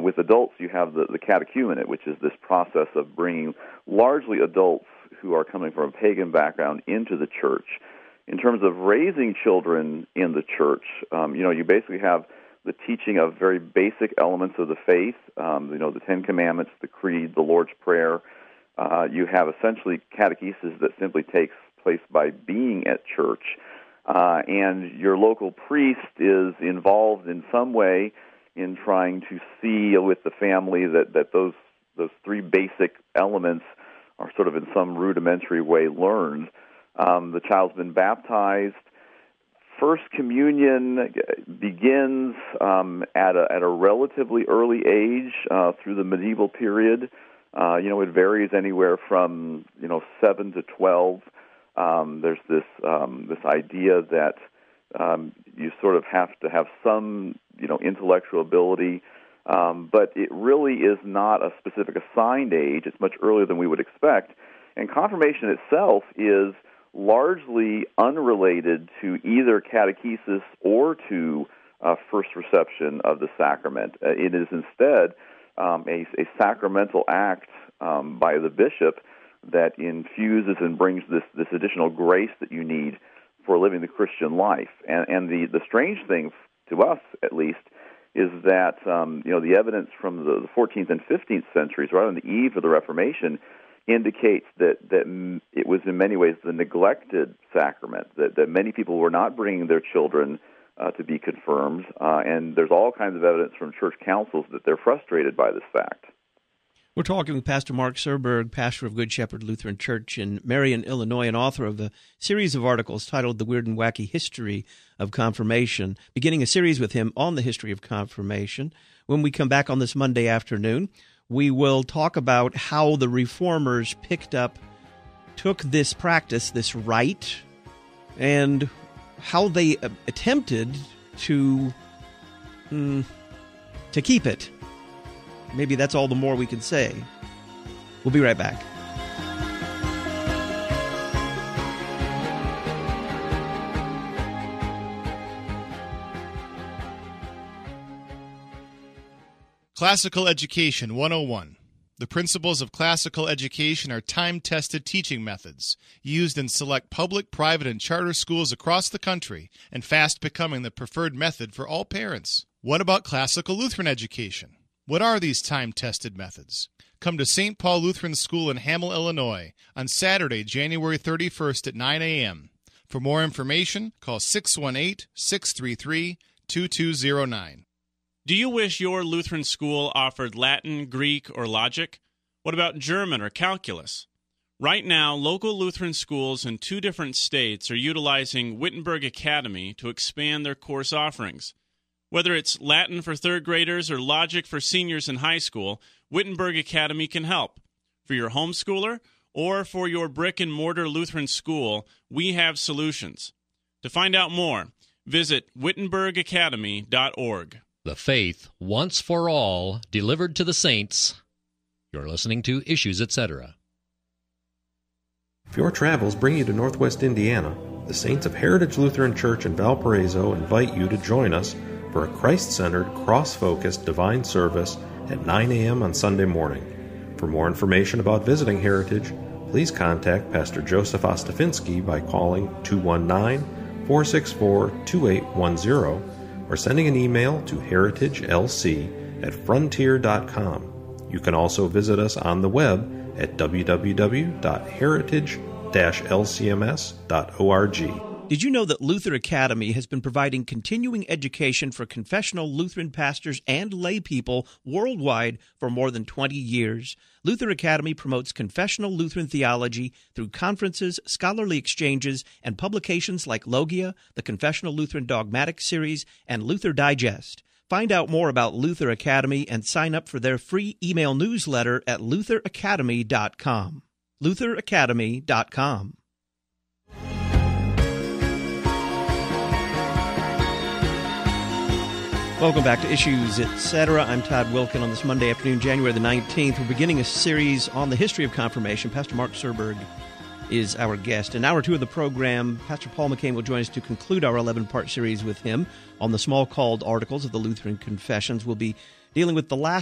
With adults, you have the catechumenate, which is this process of bringing largely adults who are coming from a pagan background into the church. In terms of raising children in the church, you basically have the teaching of very basic elements of the faith, the Ten Commandments, the Creed, the Lord's Prayer. You have essentially catechesis that simply takes place by being at church. And your local priest is involved in some way in trying to see with the family that those three basic elements are sort of in some rudimentary way learned. The child's been baptized. First communion begins at a relatively early age through the medieval period. It varies anywhere from 7 to 12. There's this idea that you sort of have to have some intellectual ability, but it really is not a specific assigned age. It's much earlier than we would expect, and confirmation itself is largely unrelated to either catechesis or to first reception of the sacrament. It is instead a sacramental act by the bishop that infuses and brings this additional grace that you need for living the Christian life. And the strange thing, to us at least, is that the evidence from the 14th and 15th centuries, right on the eve of the Reformation, indicates that it was in many ways the neglected sacrament, that many people were not bringing their children to be confirmed, and there's all kinds of evidence from church councils that they're frustrated by this fact. We're talking with Pastor Mark Serberg, pastor of Good Shepherd Lutheran Church in Marion, Illinois, and author of a series of articles titled The Weird and Wacky History of Confirmation, beginning a series with him on the history of confirmation. When we come back on this Monday afternoon, we will talk about how the Reformers took this practice, this rite, and how they attempted to keep it. Maybe that's all the more we can say. We'll be right back. Classical Education 101. The principles of classical education are time-tested teaching methods used in select public, private, and charter schools across the country and fast becoming the preferred method for all parents. What about classical Lutheran education? What are these time-tested methods? Come to St. Paul Lutheran School in Hamel, Illinois on Saturday, January 31st at 9 a.m. For more information, call 618-633-2209. Do you wish your Lutheran school offered Latin, Greek, or logic? What about German or calculus? Right now, local Lutheran schools in 2 different states are utilizing Wittenberg Academy to expand their course offerings. Whether it's Latin for 3rd graders or logic for seniors in high school, Wittenberg Academy can help. For your homeschooler or for your brick-and-mortar Lutheran school, we have solutions. To find out more, visit wittenbergacademy.org. The faith, once for all, delivered to the saints. You're listening to Issues, Etc. If your travels bring you to Northwest Indiana, the Saints of Heritage Lutheran Church in Valparaiso invite you to join us for a Christ-centered, cross-focused divine service at 9 a.m. on Sunday morning. For more information about visiting Heritage, please contact Pastor Joseph Ostafinsky by calling 219-464-2810 or sending an email to heritagelc@frontier.com. You can also visit us on the web at www.heritage-lcms.org. Did you know that Luther Academy has been providing continuing education for confessional Lutheran pastors and lay people worldwide for more than 20 years? Luther Academy promotes confessional Lutheran theology through conferences, scholarly exchanges, and publications like Logia, the Confessional Lutheran Dogmatic Series, and Luther Digest. Find out more about Luther Academy and sign up for their free email newsletter at lutheracademy.com. lutheracademy.com. Welcome back to Issues, Etc. I'm Todd Wilkin. On this Monday afternoon, January the 19th, we're beginning a series on the history of confirmation. Pastor Mark Serberg is our guest. In hour 2 of the program, Pastor Paul McCain will join us to conclude our 11-part series with him on the small called articles of the Lutheran Confessions. We'll be dealing with the last